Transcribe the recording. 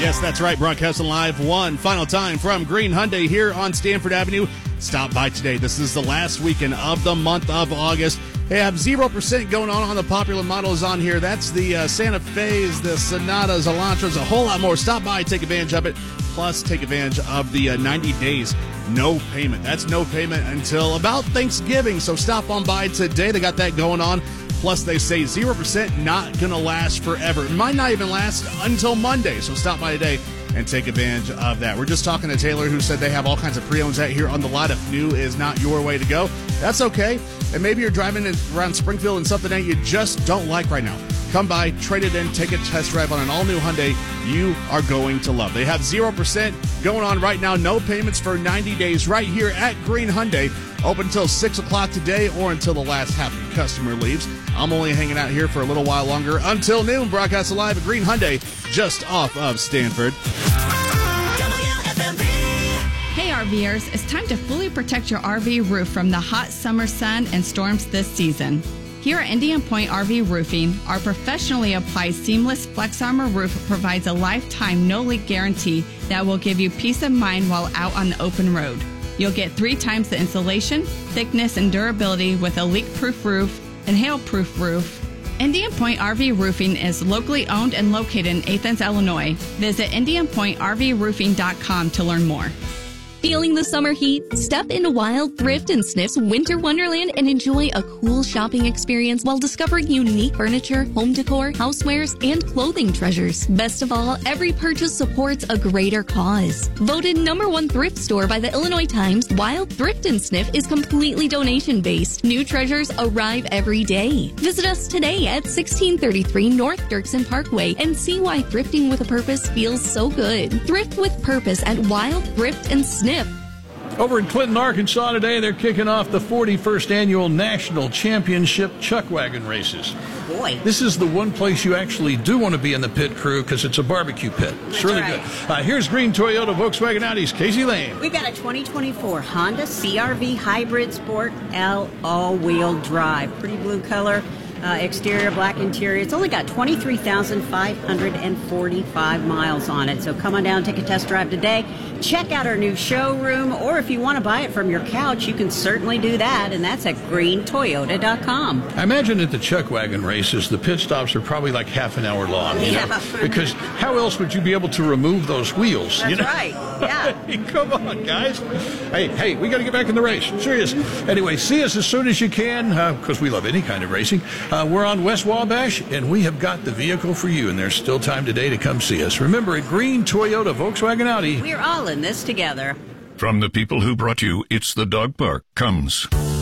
Yes, that's right. Broadcasting live one final time from Green Hyundai here on Stanford Avenue. Stop by today. This is the last weekend of the month of August. They have 0% going on the popular models on here. That's the Santa Fe's, the Sonatas, Elantras, a whole lot more. Stop by, take advantage of it. Plus, take advantage of the 90 days, no payment. That's no payment until about Thanksgiving. So stop on by today. They got that going on. Plus, they say 0% not going to last forever. It might not even last until Monday. So stop by today and take advantage of that. We're just talking to Taylor, who said they have all kinds of pre-owns out here on the lot. If new is not your way to go, that's okay. And maybe you're driving around Springfield and something that you just don't like right now. Come by, trade it in, take a test drive on an all-new Hyundai you are going to love. They have 0% going on right now, no payments for 90 days right here at Green Hyundai. Open until 6 o'clock today or until the last half of the customer leaves. I'm only hanging out here for a little while longer until noon. Broadcast live at Green Hyundai just off of Stanford. Hey RVers, it's time to fully protect your RV roof from the hot summer sun and storms this season. Here at Indian Point RV Roofing, our professionally applied seamless Flex Armor roof provides a lifetime no-leak guarantee that will give you peace of mind while out on the open road. You'll get 3 times the insulation, thickness, and durability with a leak-proof roof and hail-proof roof. Indian Point RV Roofing is locally owned and located in Athens, Illinois. Visit IndianPointRVRoofing.com to learn more. Feeling the summer heat? Step into Wild Thrift and Sniff's Winter Wonderland and enjoy a cool shopping experience while discovering unique furniture, home decor, housewares, and clothing treasures. Best of all, every purchase supports a greater cause. Voted #1 thrift store by the Illinois Times, Wild Thrift and Sniff is completely donation-based. New treasures arrive every day. Visit us today at 1633 North Dirksen Parkway and see why thrifting with a purpose feels so good. Thrift with purpose at Wild Thrift and Sniff. Over in Clinton, Arkansas today, they're kicking off the 41st Annual National Championship Chuck Wagon Races. Boy. This is the one place you actually do want to be in the pit crew because it's a barbecue pit. It's really right. good. Here's Green Toyota Volkswagen Audi's Casey Lane. We've got a 2024 Honda CRV Hybrid Sport L all-wheel drive. Pretty blue color. Exterior, black interior. It's only got 23,545 miles on it. So come on down, take a test drive today. Check out our new showroom, or if you want to buy it from your couch, you can certainly do that, and that's at greentoyota.com. I imagine at the Chuck Wagon races, the pit stops are probably like half an hour long. You know? Because how else would you be able to remove those wheels? That's right. Yeah. Come on, guys. Hey, we got to get back in the race. Serious. Anyway, see us as soon as you can, because we love any kind of racing. We're on West Wabash, and we have got the vehicle for you, and there's still time today to come see us. Remember, at Green Toyota Volkswagen Audi, we're all in this together. From the people who brought you It's the Dog Park comes